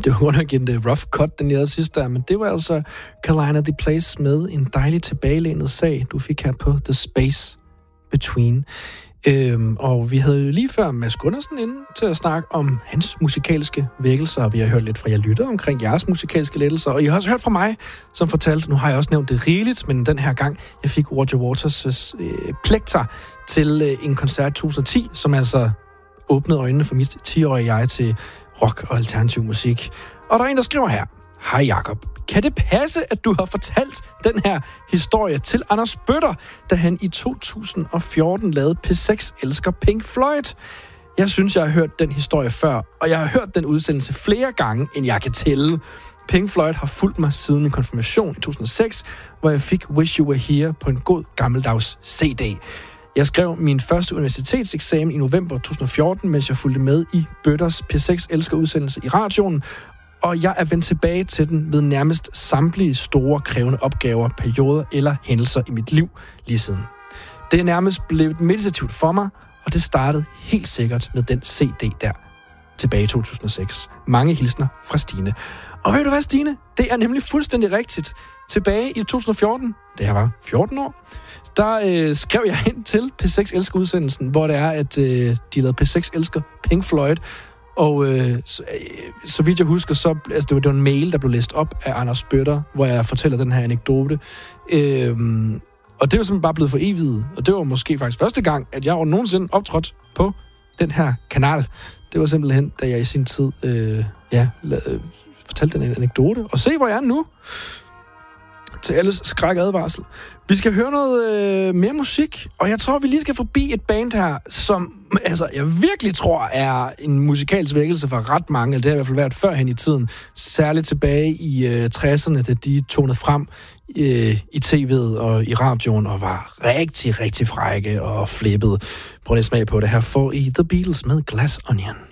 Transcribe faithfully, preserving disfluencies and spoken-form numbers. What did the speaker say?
Det var godt nok en uh, rough cut, den lavede sidst der, men det var altså Carolina The Place med en dejlig tilbagelænet sag, du fik her på The Space Between. Øhm, og vi havde jo lige før Mads Gundersen inde til at snakke om hans musikalske vækkelser, og vi har hørt lidt fra jer lytter omkring jeres musikalske lettelser, og I har også hørt fra mig, som fortalte, nu har jeg også nævnt det rigeligt, men den her gang, jeg fik Roger Waters' øh, plekter til øh, en koncert tusind og ti, som altså åbnede øjnene for mit ti-årige jeg til rock og alternativ musik. Og der er en, der skriver her: Hej Jakob, kan det passe, at du har fortalt den her historie til Anders Bøtter, da han i to tusind og fjorten lavede P seks elsker Pink Floyd? Jeg synes, jeg har hørt den historie før, og jeg har hørt den udsendelse flere gange, end jeg kan tælle. Pink Floyd har fulgt mig siden min konfirmation i to tusind og seks, hvor jeg fik Wish You Were Here på en god gammeldags C D. Jeg skrev min første universitetseksamen i november to tusind og fjorten, mens jeg fulgte med i Bøtters P seks elsker udsendelse i radioen, og jeg er vendt tilbage til den ved nærmest samtlige store, krævende opgaver, perioder eller hændelser i mit liv lige siden. Det er nærmest blevet meditativt for mig, og det startede helt sikkert med den C D der tilbage i to tusind og seks. Mange hilsner fra Stine. Og ved du hvad, Stine? Det er nemlig fuldstændig rigtigt. Tilbage i to tusind og fjorten, da jeg var fjorten år, der øh, skrev jeg ind til P seks elsker udsendelsen, hvor det er, at øh, de lavede P seks elsker Pink Floyd. Og øh, så, øh, så vidt jeg husker, så, altså det, var, det var en mail, der blev læst op af Anders Bøtter, hvor jeg fortæller den her anekdote. Øh, og det var simpelthen bare blevet for evigt. Og det var måske faktisk første gang, at jeg nogensinde optrådte på den her kanal. Det var simpelthen, da jeg i sin tid øh, ja, øh, fortalte den anekdote. Og se, hvor jeg er nu. Til alles skræk advarsel. Vi skal høre noget øh, mere musik, og jeg tror, vi lige skal forbi et band her, som altså, jeg virkelig tror er en musikalsk vækkelse for ret mange, eller det har i hvert fald været førhen i tiden, særligt tilbage i øh, tresserne, da de tonede frem øh, i tv'et og i radioen, og var rigtig, rigtig frække og flippede. Prøv lige at smage på det her, for i The Beatles med Glass Onion.